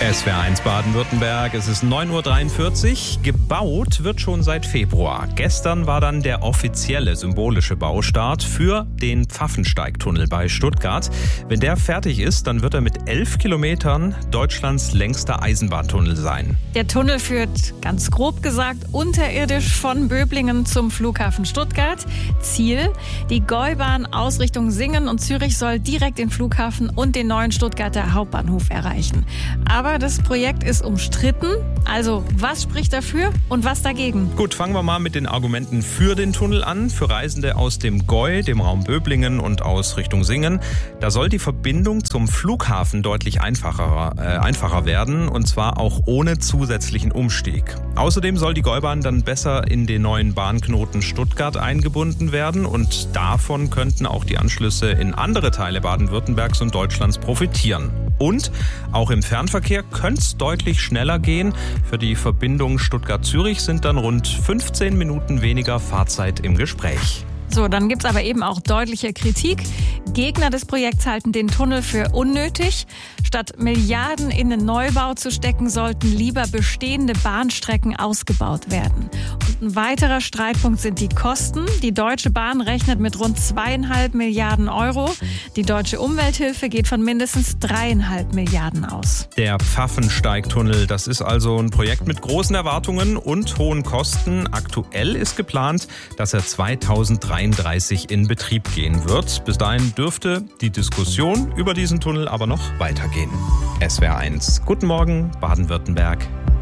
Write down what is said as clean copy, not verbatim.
SWR1 Baden-Württemberg, es ist 9.43 Uhr. Gebaut wird schon seit Februar. Gestern war dann der offizielle symbolische Baustart für den Pfaffensteigtunnel bei Stuttgart. Wenn der fertig ist, dann wird er mit 11 Kilometern Deutschlands längster Eisenbahntunnel sein. Der Tunnel führt, ganz grob gesagt, unterirdisch von Böblingen zum Flughafen Stuttgart. Ziel: die Gäubahn aus Richtung Singen und Zürich soll direkt den Flughafen und den neuen Stuttgarter Hauptbahnhof erreichen. Aber das Projekt ist umstritten. Also, was spricht dafür und was dagegen? Gut, fangen wir mal mit den Argumenten für den Tunnel an. Für Reisende aus dem Gäu, dem Raum Böblingen und aus Richtung Singen, da soll die Verbindung zum Flughafen deutlich einfacher werden, und zwar auch ohne zusätzlichen Umstieg. Außerdem soll die Gäubahn dann besser in den neuen Bahnknoten Stuttgart eingebunden werden, und davon könnten auch die Anschlüsse in andere Teile Baden-Württembergs und Deutschlands profitieren. Und auch im Fernverkehr könnte es deutlich schneller gehen. Für die Verbindung Stuttgart-Zürich sind dann rund 15 Minuten weniger Fahrzeit im Gespräch. So, dann gibt's aber eben auch deutliche Kritik. Gegner des Projekts halten den Tunnel für unnötig. Statt Milliarden in den Neubau zu stecken, sollten lieber bestehende Bahnstrecken ausgebaut werden. Und ein weiterer Streitpunkt sind die Kosten. Die Deutsche Bahn rechnet mit rund 2,5 Milliarden Euro. Die Deutsche Umwelthilfe geht von mindestens 3,5 Milliarden aus. Der Pfaffensteigtunnel, das ist also ein Projekt mit großen Erwartungen und hohen Kosten. Aktuell ist geplant, dass er 2033 in Betrieb gehen wird. Bis dahin dürfte die Diskussion über diesen Tunnel aber noch weitergehen. SWR1, guten Morgen, Baden-Württemberg.